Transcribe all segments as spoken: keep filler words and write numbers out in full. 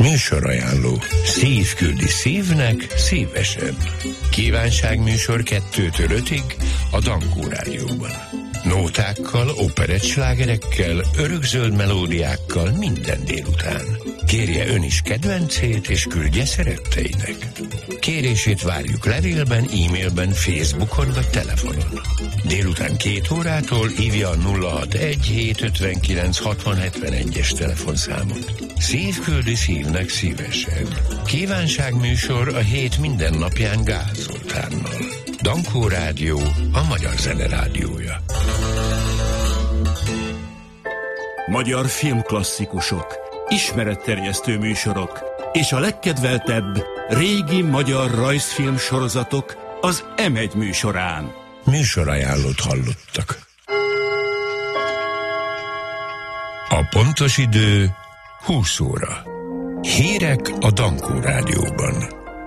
Műsorajánló. Szív küldi szívnek szívesen. Kívánságműsor kettőtől ötig a Dankó Rádióban. Nótákkal, operettslágerekkel, örökzöld melódiákkal minden délután. Kérje ön is kedvencét, és küldje szeretteinek. Kérését várjuk levélben, e-mailben, Facebookon vagy telefonon. Délután két órától hívja a nulla hatvanegy hétszázötvenkilenc hatvan hetvenegyes telefonszámot. Szív küldi szívnek szívesen. Kívánságműsor a hét minden napján Gál Zoltánnal. Dankó Rádió, a magyar zene rádiója. Magyar filmklasszikusok, ismeretterjesztő műsorok és a legkedveltebb régi magyar rajzfilm sorozatok az em egy műsorán. Műsorajánlót hallottak. A pontos idő húsz óra. Hírek a Dankó Rádióban.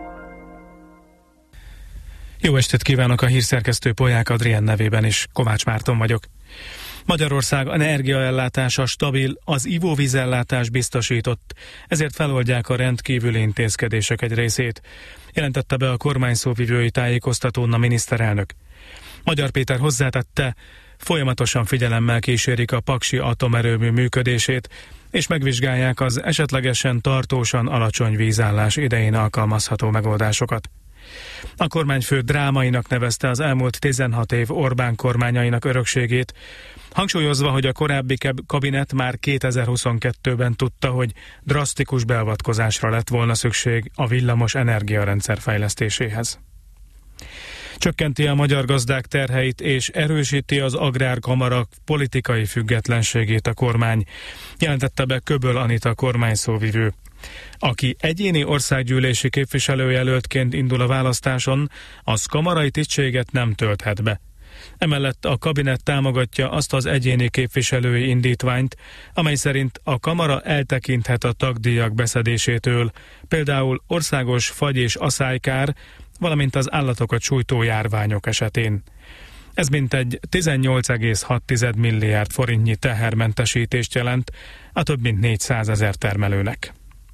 Jó estét kívánok, a hírszerkesztő Polyák Adrien nevében is, Kovács Márton vagyok. Magyarország energiaellátása stabil, az ivóvízellátás biztosított, ezért feloldják a rendkívüli intézkedések egy részét, jelentette be a kormány szóvivői tájékoztatón a miniszterelnök. Magyar Péter hozzátette, folyamatosan figyelemmel kísérik a paksi atomerőmű működését, és megvizsgálják az esetlegesen tartósan alacsony vízállás idején alkalmazható megoldásokat. A kormányfő drámainak nevezte az elmúlt tizenhat év Orbán kormányainak örökségét, hangsúlyozva, hogy a korábbi kabinet már kétezer-huszonkettőben tudta, hogy drasztikus beavatkozásra lett volna szükség a villamos energiarendszer fejlesztéséhez. Csökkenti a magyar gazdák terheit és erősíti az agrárkamara politikai függetlenségét a kormány, jelentette be Köböl Anita kormányszóvivő. Aki egyéni országgyűlési képviselőjelöltként indul a választáson, az kamarai tisztséget nem tölthet be. Emellett a kabinet támogatja azt az egyéni képviselői indítványt, amely szerint a kamara eltekinthet a tagdíjak beszedésétől, például országos fagy- és aszálykár, valamint az állatokat sújtó járványok esetén. Ez mintegy tizennyolc egész hat milliárd forintnyi tehermentesítést jelent a több mint négyszázezer termelőnek.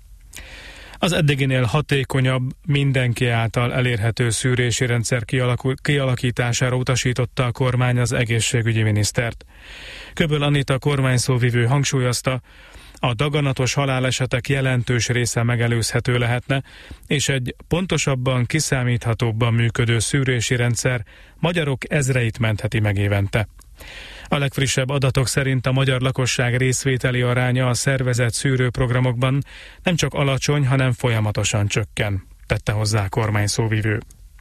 Az eddiginél hatékonyabb, mindenki által elérhető szűrési rendszer kialakítására utasította a kormány az egészségügyi minisztert. Köböl Anita kormányszóvivő hangsúlyozta, a daganatos halálesetek jelentős része megelőzhető lehetne, és egy pontosabban, kiszámíthatóbban működő szűrési rendszer magyarok ezreit mentheti meg évente. A legfrissebb adatok szerint a magyar lakosság részvételi aránya a szervezett szűrőprogramokban nem csak alacsony, hanem folyamatosan csökken, tette hozzá a kormányszóvivő.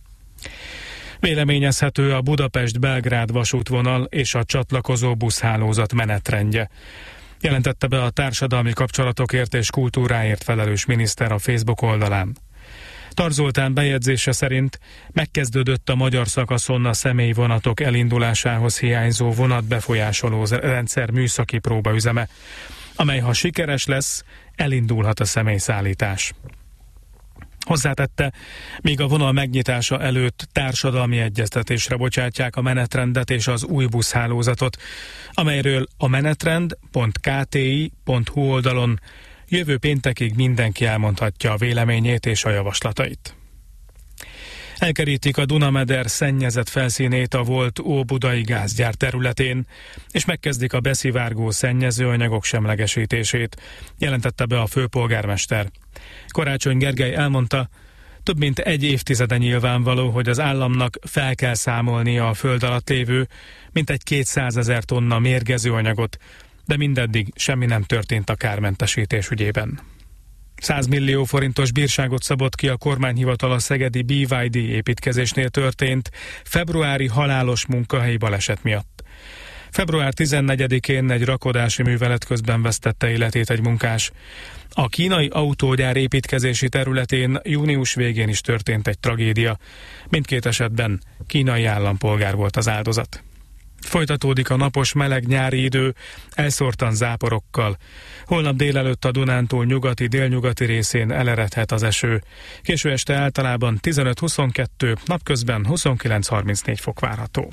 Véleményezhető a Budapest-Belgrád vasútvonal és a csatlakozó buszhálózat menetrendje, jelentette be a társadalmi kapcsolatokért és kultúráért felelős miniszter a Facebook oldalán. Tar Zoltán bejegyzése szerint megkezdődött a magyar szakaszon a személyvonatok elindulásához hiányzó vonatbefolyásoló rendszer műszaki próbaüzeme, amely ha sikeres lesz, elindulhat a személyszállítás. Hozzátette, míg a vonal megnyitása előtt társadalmi egyeztetésre bocsátják a menetrendet és az új buszhálózatot, amelyről a menetrend pont k t i pont h u oldalon jövő péntekig mindenki elmondhatja a véleményét és a javaslatait. Elkerítik a Dunameder szennyezett felszínét a volt óbudai gázgyár területén, és megkezdik a beszivárgó szennyezőanyagok semlegesítését, jelentette be a főpolgármester. Karácsony Gergely elmondta, több mint egy évtizede nyilvánvaló, hogy az államnak fel kell számolnia a föld alatt lévő mintegy kétszázezer tonna mérgező anyagot, de mindeddig semmi nem történt a kármentesítés ügyében. száz millió forintos bírságot szabott ki a kormányhivatal a szegedi bé vé dé építkezésnél történt februári halálos munkahelyi baleset miatt. február tizennegyedikén egy rakodási művelet közben vesztette életét egy munkás. A kínai autógyár építkezési területén június végén is történt egy tragédia. Mindkét esetben kínai állampolgár volt az áldozat. Folytatódik a napos meleg nyári idő, elszórtan záporokkal. Holnap délelőtt a Dunántúl nyugati-délnyugati részén eleredhet az eső. Késő este általában tizenöt-huszonkettő, napközben huszonkilenc-harmincnégy fok várható.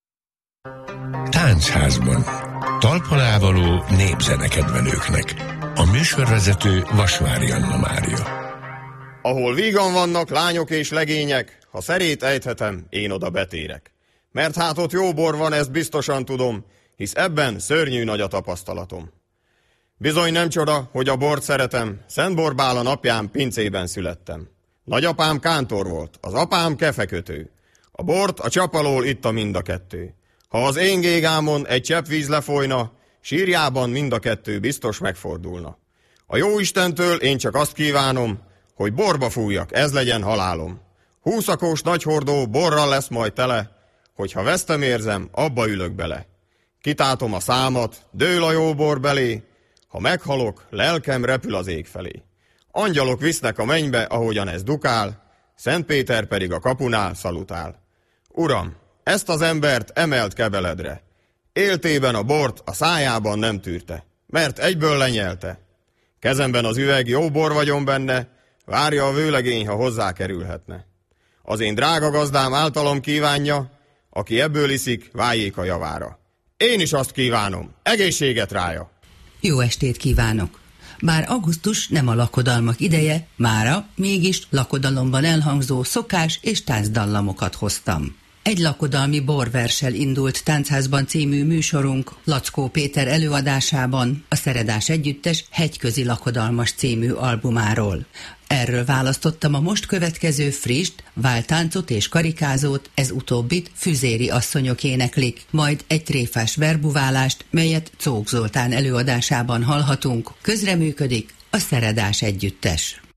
Táncházban. Talpon ávaló népzenekedvelőknek. A műsorvezető Vasvári Anna Mária. Ahol vígan vannak lányok és legények, ha szerét ejthetem, én oda betérek. Mert hát ott jó bor van, ezt biztosan tudom, hisz ebben szörnyű nagy a tapasztalatom. Bizony nem csoda, hogy a bort szeretem, Szent Borbála napján pincében születtem. Nagyapám kántor volt, az apám kefekötő. A bort a csap alól itta mind a kettő. Ha az én gégámon egy csepp víz lefolyna, sírjában mind a kettő biztos megfordulna. A jóistentől én csak azt kívánom, hogy borba fújjak, ez legyen halálom. Húszakós nagyhordó borral lesz majd tele, hogyha vesztem érzem, abba ülök bele. Kitátom a számat, dől a jó bor belé, ha meghalok, lelkem repül az ég felé. Angyalok visznek a mennybe, ahogyan ez dukál, Szent Péter pedig a kapunál szalutál. Uram, ezt az embert emelt kebeledre. Éltében a bort a szájában nem tűrte, mert egyből lenyelte. Kezemben az üveg, jó bor vagyon benne, várja a vőlegény, ha hozzá kerülhetne. Az én drága gazdám általam kívánja, aki ebből iszik, váljék a javára. Én is azt kívánom, egészséget rája! Jó estét kívánok! Bár augusztus nem a lakodalmak ideje, mára mégis lakodalomban elhangzó szokás és táncdallamokat hoztam. Egy lakodalmi borverssel indult Táncházban című műsorunk Lackó Péter előadásában a Szeredás Együttes Hegyközi Lakodalmas című albumáról. Erről választottam a most következő frist, váltáncot és karikázót, ez utóbbit Füzéri asszonyok éneklik, majd egy tréfás verbuválást, melyet Czók Zoltán előadásában hallhatunk. Közreműködik a Szeredás Együttes.